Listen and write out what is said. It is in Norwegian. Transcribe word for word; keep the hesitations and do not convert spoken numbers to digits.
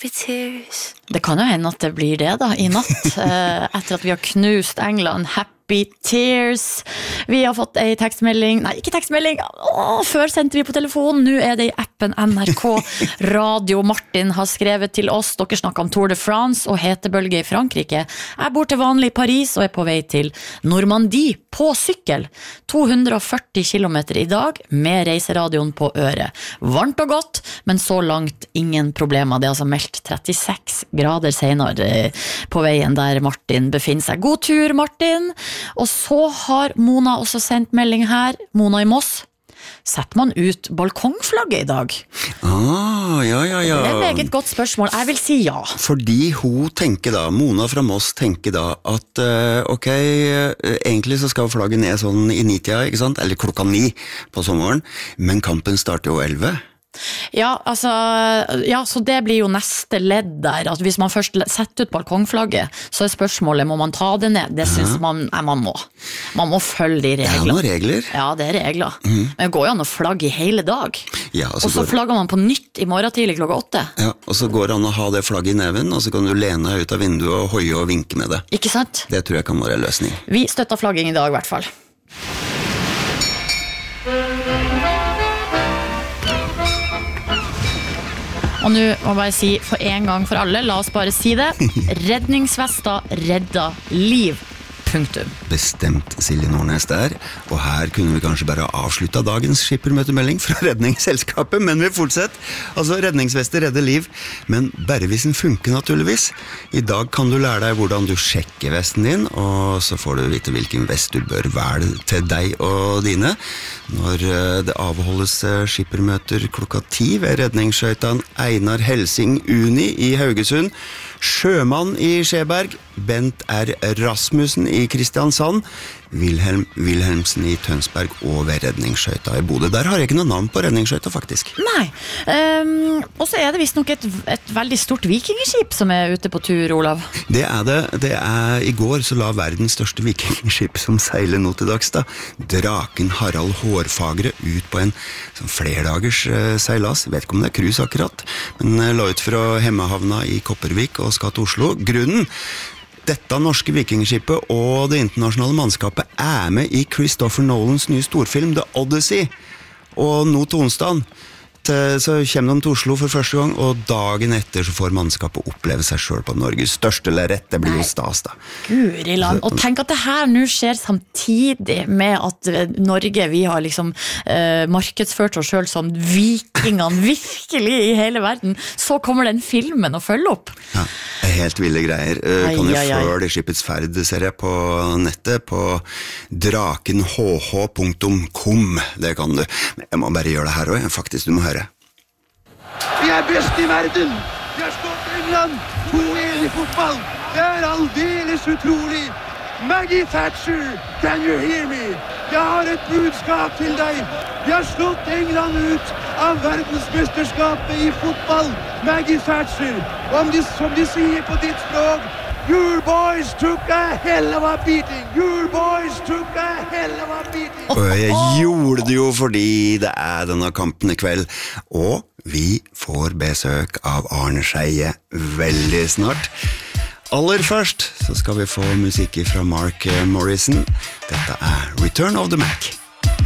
happy tears. Det kan jo hende at det blir det da, i natt, etter at vi har knust England. Happy tears. Vi har fått en tekstmelding, nei, ikke tekstmelding, Åh, før sendte vi på telefon, nå er det i appen N R K Radio. Martin har skrevet til oss, dere snakker om Tour de France og hetebølge i Frankrike. Jeg bor til vanlig i Paris og er på vei til Normandie på sykkel. to hundre og førti kilometer i dag med reiseradioen på øret. Varmt og godt, men så langt ingen problemer. Det er altså meldt trettiseks grader senere på veien der Martin befinner seg. God tur, Martin! Og så har Mona også sendt melding her, Mona i Moss. Setter man ut balkongflagget i dag? Ah, ja, ja, ja. Det er et meget godt spørsmål, jeg vil si ja. Fordi hun tenker da, Mona fra Moss tenker da at uh, ok, uh, egentlig så skal flagget ned sånn i nitida, ikke sant? Eller klokka ni på sommeren, men kampen starter jo elleve. Ja, altså, ja, så det blir jo neste ledd der, at hvis man først setter ut balkongflagget, så er spørsmålet, må man ta det ned? Det synes man, nei, man må. Man må følge de reglene. Ja, noen regler. Ja, det er regler. Mm. Men det går jo an å flagge i hele dag. Ja, og så, og så går... flagger man på nytt i morgen tidlig klokka åtte. Ja, og så går det an å ha det flagget i neven, og så kan du lene ut av vinduet og hoie og vinke med det. Ikke sant? Det tror jeg kan være en løsning. Vi støtter flagging i dag i hvert fall. Og nå må jeg bare si for en gang for alle, la oss bare si det. Redningsvester redda liv. Punktum. Bestemt, Silje Nordnes der. Og her kunne vi kanskje bare avslutta dagens skippermøtemelding fra redningsselskapet, men vi fortsetter. Altså, redningsvester redder liv, men bare hvis den funker naturligvis. I dag kan du lære deg hvordan du sjekker vesten din, og så får du vite hvilken vest du bør velge til deg og dine. Når det avholdes skippermøter klokka ti ved redningsskøyten Einar Helsing Uni i Haugesund, Sjømann i Skjeberg, Bent R. Rasmussen i Kristiansand, Wilhelm Wilhelmsen i Tønsberg og ved redningsskøyta i Bodø. Der har jeg ikke noe navn på redningsskøyta, faktisk. Nei, um, og så er det visst nok et, et veldig stort vikingskip som er ute på tur, Olav. Det er det. Det er i går så la verdens største vikingskip som seiler nå til dags da, Draken Harald Hårfagre ut på en sånn flerdagers uh, seilas. Jeg vet ikke om det er cruise akkurat, men uh, la ut fra Hemmehavna i Kopervik og skal til Oslo. Grunnen Dette norske vikingskipet og det internasjonale mannskapet er med i Christopher Nolans nye storfilm The Odyssey. Og nå til onsdagen så kommer de til Oslo for første gang, og dagen etter så får mannskapet oppleve seg selv på Norges største lerret. Det blir jo stas da. Guri land. Og tenk at det her nå skjer samtidig med at Norge, vi har liksom eh, markedsført oss selv som vikingene virkelig i hele verden. Så kommer den filmen å følge opp. Ja, det er helt ville greier. Uh, ai, kan du ai, ai. følge Skipets Ferd, ser jeg på nettet, på draken h h punktum com. Det kan du. Men jeg må bare gjøre det her også, faktisk, du må høre. Vi er best i verden! Vi har slått England to en i fotball! Det er aldeles utrolig! Maggie Thatcher, can you hear me? Jeg har et budskap til deg! Vi har slått England ut av verdensmesterskapet i fotball! Maggie Thatcher, om de, som de sier på ditt språk, your boys took a hell of a beating! Your boys took a hell of a beating! Og jeg gjorde det jo fordi det er denne kampen i kveld, og vi får besøk av Arne Scheie veldig snart. Aller først så skal vi få musikk fra Mark Morrison. Dette er Return of the Mac.